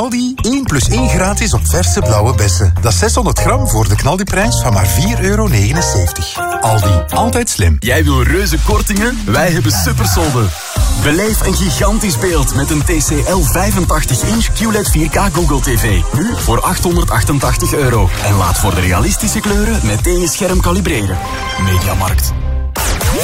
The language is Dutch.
Aldi 1 plus 1 gratis op verse blauwe bessen. Dat is 600 gram voor de knaldiprijs van maar €4,79. Aldi, altijd slim. Jij wil reuze kortingen? Wij hebben supersolden. Beleef een gigantisch beeld met een TCL 85-inch QLED 4K Google TV. Nu voor €888. En laat voor de realistische kleuren meteen je scherm kalibreren. Mediamarkt.